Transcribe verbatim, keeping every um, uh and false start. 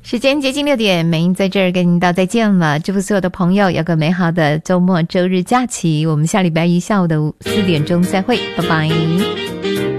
时间接近六点，美英在这儿跟您道再见了。祝福所有的朋友有个美好的周末周日假期。我们下礼拜一下午的四点钟再会，拜拜。